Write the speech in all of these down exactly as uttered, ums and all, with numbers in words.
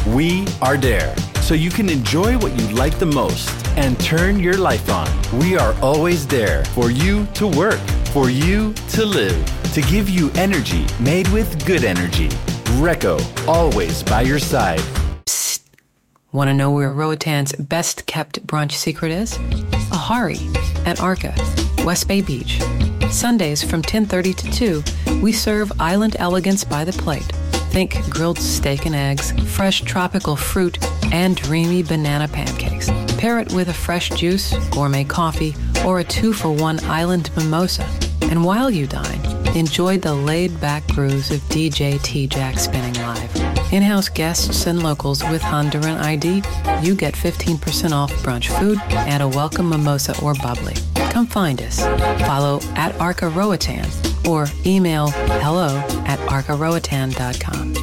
We are there, so you can enjoy what you like the most and turn your life on. We are always there for you to work, for you to live, to give you energy made with good energy. Recco, always by your side. Psst. Want to know where Roatan's best-kept brunch secret is? Ahari at Arca, West Bay Beach. Sundays from ten thirty to two, we serve island elegance by the plate. Think grilled steak and eggs, fresh tropical fruit, and dreamy banana pancakes. Pair it with a fresh juice, gourmet coffee, or a two-for-one island mimosa. And while you dine, enjoy the laid-back grooves of D J T-Jack spinning live. In-house guests and locals with Honduran I D, you get fifteen percent off brunch food and a welcome mimosa or bubbly. Come find us. Follow at Arca Roatan or email hello at arca roatan dot com.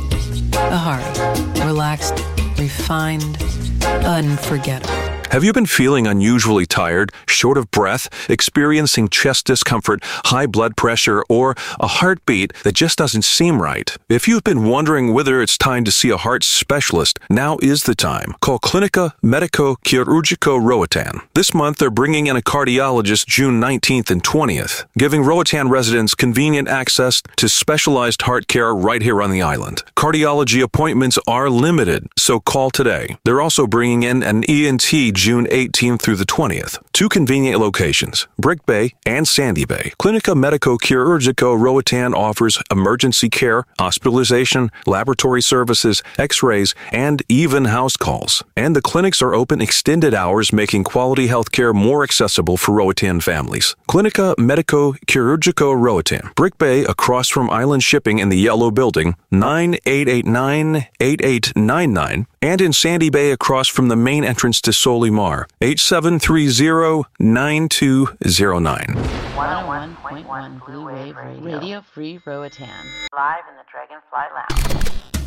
Ahari. Relaxed, refined, unforgettable. Have you been feeling unusually tired, short of breath, experiencing chest discomfort, high blood pressure, or a heartbeat that just doesn't seem right? If you've been wondering whether it's time to see a heart specialist, now is the time. Call Clinica Medico Chirurgico Roatan. This month, they're bringing in a cardiologist June nineteenth and twentieth, giving Roatan residents convenient access to specialized heart care right here on the island. Cardiology appointments are limited, so call today. They're also bringing in an E N T June eighteenth through the twentieth. Two convenient locations, Brick Bay and Sandy Bay. Clinica Medico Chirurgico Roatan offers emergency care, hospitalization, laboratory services, x-rays, and even house calls. And the clinics are open extended hours, making quality health care more accessible for Roatan families. Clinica Medico Chirurgico Roatan. Brick Bay across from Island Shipping in the Yellow Building, nine eight eight nine, eight eight nine nine. And in Sandy Bay across from the main entrance to Solimar, eight seven three zero, nine two zero nine. one oh one point one Blue Wave Radio, Radio Free Roatan. Live in the Dragonfly Lounge.